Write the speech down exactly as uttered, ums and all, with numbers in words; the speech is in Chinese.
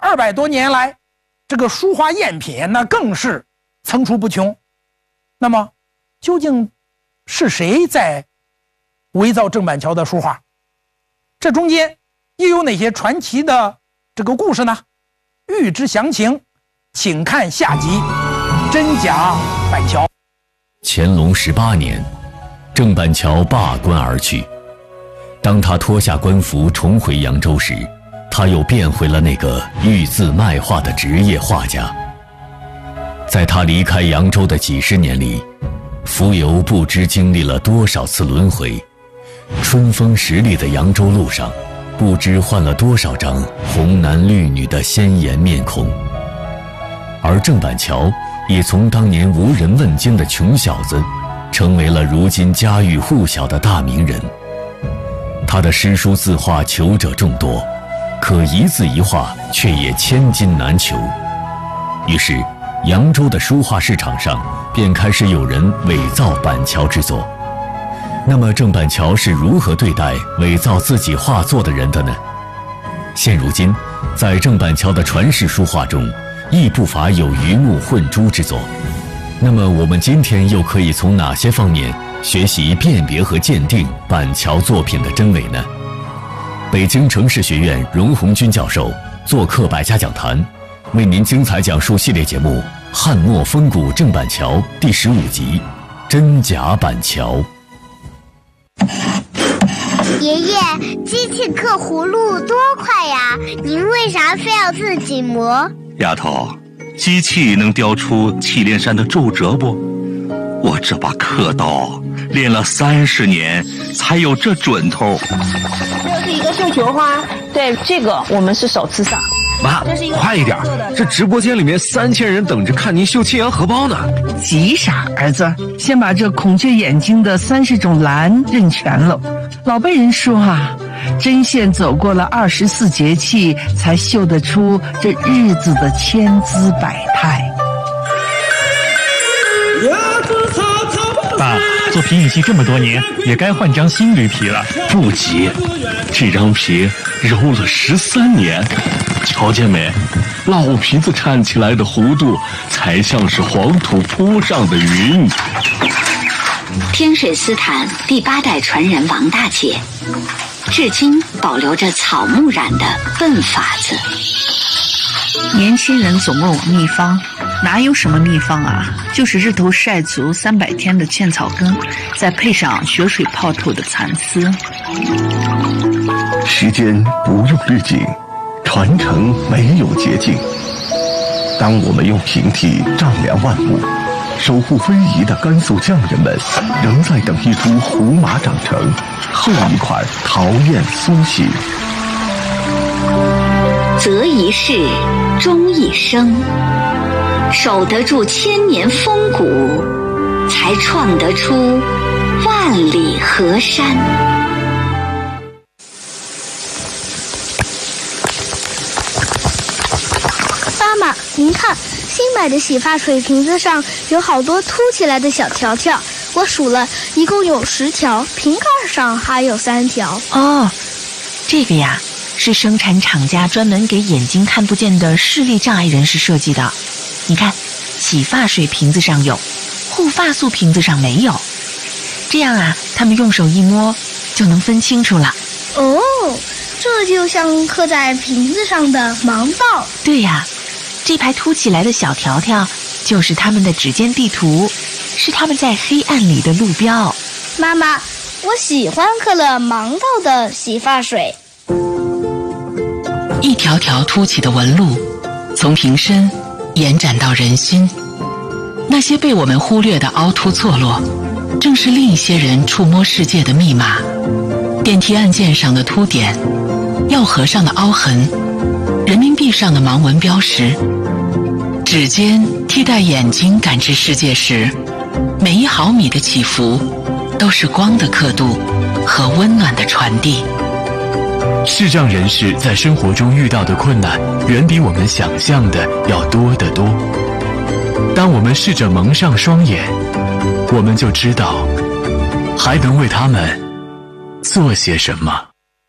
二百多年来，这个书画赝品那更是层出不穷。那么，究竟是谁在伪造郑板桥的书画？这中间又有哪些传奇的这个故事呢？欲知详情，请看下集《真假板桥》。 乾隆十八年，郑板桥罢官而去。当他脱下官服重回扬州时，他又变回了那个御字卖画的职业画家。在他离开扬州的几十年里，浮游不知经历了多少次轮回，春风十里的扬州路上，不知换了多少张红男绿女的鲜艳面孔。而郑板桥也从当年无人问津的穷小子，成为了如今家喻户晓的大名人。他的诗书字画求者众多，可一字一画却也千金难求。于是扬州的书画市场上便开始有人伪造板桥之作。那么郑板桥是如何对待伪造自己画作的人的呢？现如今在郑板桥的传世书画中，亦不乏有鱼目混珠之作。那么我们今天又可以从哪些方面学习辨别和鉴定板桥作品的真伪呢？北京城市学院荣鸿钧教授做客百家讲坛，为您精彩讲述系列节目《汉末风骨郑板桥》第十五集《真假板桥》。 爷爷，机器刻葫芦多快呀！您为啥非要自己磨？ 丫头，机器能雕出祁连山的皱褶不？我这把刻刀练了三十年，才有这准头。 这是一个绣球花，对，这个我们是首次上。 妈，快一点！这直播间里面三千人等着看您绣庆阳荷包呢。 急啥，儿子？先把这孔雀眼睛的三十种蓝认全了。老辈人说啊，针线走过了二十四节气，才绣得出这日子的千姿百态。 爸，做皮影戏这么多年，也该换张新驴皮了。 不急，这张皮揉了十三年。瞧见没？老皮子看起来的弧度，才像是黄土铺上的云。 天水丝毯第八代传人王大姐，至今保留着草木染的笨法子。 年轻人总问我秘方，哪有什么秘方啊？就是日头晒足三百天的茜草根，再配上雪水泡透的蚕丝。 时间不用滤镜，传承没有捷径。当我们用平替丈量万物，守护非遗的甘肃匠人们仍在等一株胡麻长成，后一款陶砚苏醒。 择一事，终一生，守得住千年风骨，才创得出万里河山。 妈妈，您看，新买的洗发水瓶子上有好多凸起来的小条条，我数了，一共有十条，瓶盖上还有三条。 哦，这个呀，是生产厂家专门给眼睛看不见的视力障碍人士设计的。你看，洗发水瓶子上有，护发素瓶子上没有，这样啊，他们用手一摸就能分清楚了。 哦，这就像刻在瓶子上的盲道。 对呀，这排凸起来的小条条就是他们的指尖地图，是他们在黑暗里的路标。 妈妈，我喜欢刻了盲道的洗发水。 一条条凸起的纹路，从瓶身延展到人心。那些被我们忽略的凹凸错落，正是另一些人触摸世界的密码。电梯按键上的凸点，药盒上的凹痕，人民币上的盲文标识，指尖替代眼睛感知世界时，每一毫米的起伏都是光的刻度和温暖的传递。 视障人士在生活中遇到的困难远比我们想象的要多得多。当我们试着蒙上双眼，我们就知道还能为他们做些什么。